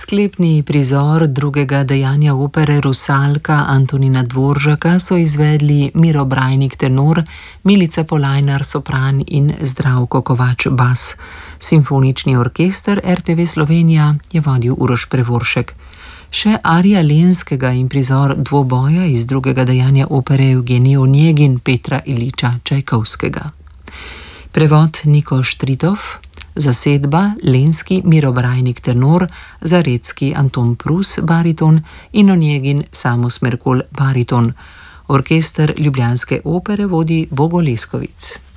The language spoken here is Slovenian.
Sklepni prizor drugega dejanja opere Rusalka Antonina Dvoržaka so izvedli Miro Brajnik tenor, Milica Polajnar sopran in Zdravko Kovač bas. Simfonični orkester RTV Slovenija je vodil Uroš Prevoršek. Še arija Lenskega in prizor dvoboja iz drugega dejanja opere Evgenij Onegin Petra Iljiča Čajkovskega. Prevod Niko Štritov. Zasedba Lenski Miro Brajnik tenor, Zarecki Anton Prus bariton in Onegin Samo Smerkolj bariton. Orkester ljubljanske opere vodi Bogo Leskovic.